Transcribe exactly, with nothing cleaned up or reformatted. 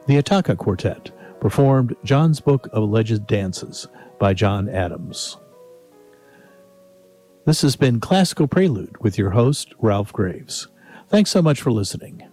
The Ataka Quartet performed John's Book of Alleged Dances by John Adams. This has been Classical Prelude with your host, Ralph Graves. Thanks so much for listening.